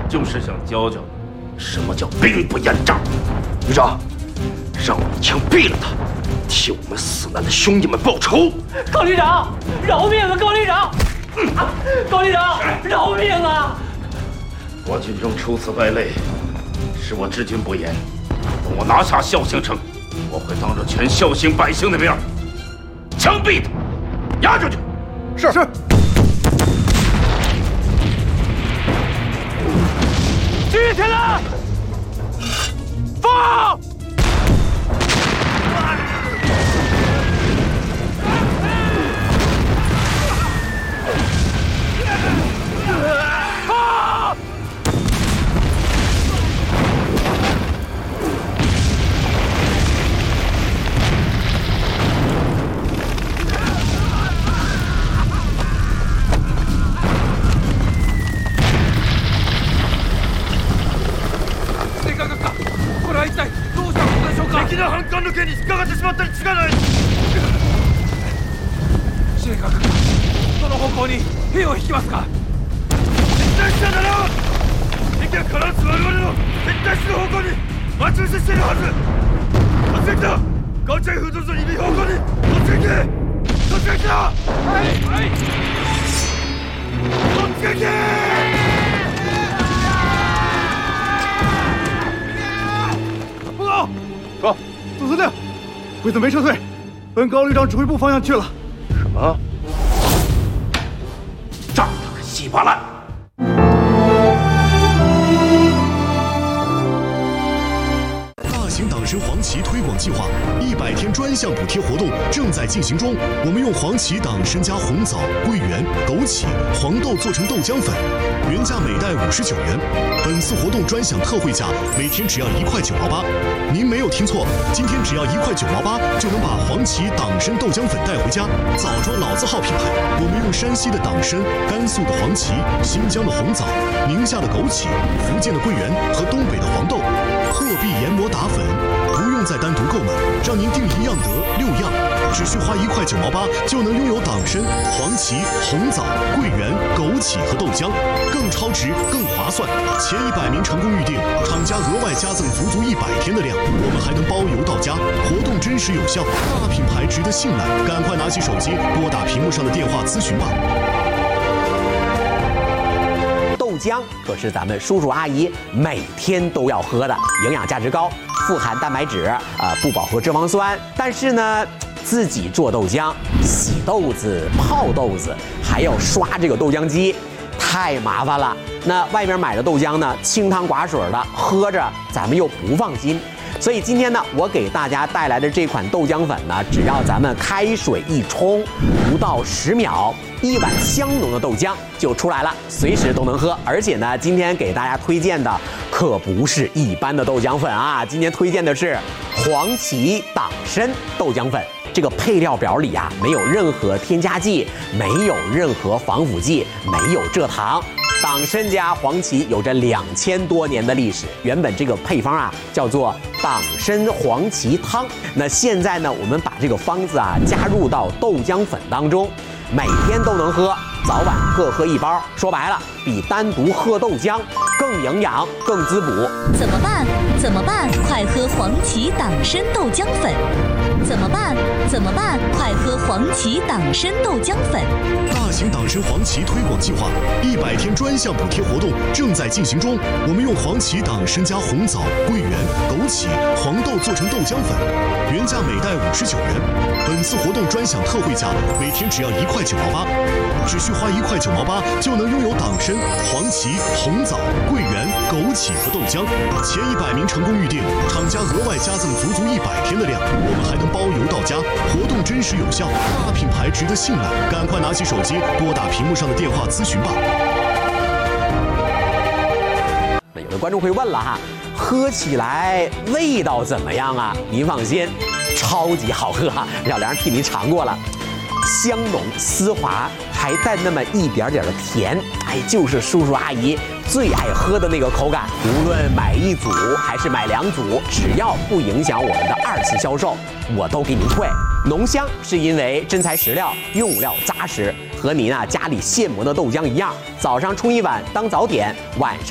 就是想教教你，什么叫兵不厌诈。旅长，让我一枪毙了他，替我们死难的兄弟们报仇。 高旅长，饶命啊！高旅长，高旅长，饶命啊！ 我军中出此败类，是我治军不严。等我拿下孝兴城，我会当着全孝兴百姓的面枪毙他，押出去。 是。 举起来，放！ 敵の反艦の剣に引っかかってしまったに違いない。 司令官、その方向に兵を引きますか。 撤退しただろう。敵は必ず我々の撤退する方向に待ち伏せしているはず。突撃だ。高チャイフードルズ2 B 方向に突撃。突撃だ。はい。突撃。 报告。说，总司令，鬼子没撤退，奔高旅长指挥部方向去了。 什么？炸他个稀巴烂！ 大型党参黄芪推广计划100天专项补贴活动正在进行中。我们用黄芪党参加红枣、桂圆、枸杞、黄豆做成豆浆粉，原价每袋59元。本次活动专享特惠价，每天只要1块9毛8。您没有听错，今天只要1块9毛8就能把黄芪党参豆浆粉带回家。枣庄老字号品牌，我们用山西的党参、甘肃的黄芪、新疆的红枣、宁夏的枸杞、福建的桂圆和东北的黄豆，破壁研磨打粉，不用再单独购买，让您订1样得6样，只需花1块9毛8就能拥有党参、黄芪、红枣、桂圆、枸杞和豆浆，更超值、更划算。前100名成功预订，厂家额外加赠足100天的量，我们还能包邮到家，活动真实有效，大品牌值得信赖，赶快拿起手机拨打屏幕上的电话咨询吧。 豆浆可是咱们叔叔阿姨每天都要喝的，营养价值高，富含蛋白质，不饱和脂肪酸。但是呢，自己做豆浆，洗豆子、泡豆子，还要刷这个豆浆机，太麻烦了。那外面买的豆浆呢，清汤寡水的，喝着咱们又不放心。所以今天呢，我给大家带来的这款豆浆粉呢，只要咱们开水一冲，不到10秒，1碗香浓的豆浆就出来了，随时都能喝。而且呢，今天给大家推荐的可不是一般的豆浆粉啊，今天推荐的是黄芪党参豆浆粉。这个配料表里啊，没有任何添加剂，没有任何防腐剂，没有蔗糖。党参加黄芪有着2000多年的历史，原本这个配方啊叫做党参黄芪汤。那现在呢，我们把这个方子啊加入到豆浆粉当中，每天都能喝，早晚各喝1包。说白了，比单独喝豆浆更营养、更滋补。 怎么办？怎么办？快喝黄芪党参豆浆粉！怎么办？怎么办？快喝黄芪党参豆浆粉！ 大型党参黄芪推广计划100天专项补贴活动正在进行中。我们用黄芪党参加红枣、桂圆、枸杞、黄豆做成豆浆粉，原价每袋59元。本次活动专享特惠价，每天只要1块9毛8，只需花1块9毛8就能拥有党参、黄芪、红枣、桂圆、枸杞和豆浆。前100名成功预订，厂家额外加赠足100天的量，我们还能包邮到家，活动真实有效，大品牌值得信赖，赶快拿起手机拨打屏幕上的电话咨询吧。 那有的观众会问了哈，喝起来味道怎么样啊？您放心，超级好喝哈，小梁替您尝过了，香浓丝滑，还带那么一点点的甜，哎，就是叔叔阿姨最爱喝的那个口感。无论买1组还是买2组，只要不影响我们的2次销售，我都给您退。浓香是因为真材实料，用料扎实，和您家里现磨的豆浆一样，早上冲1碗当早点，晚上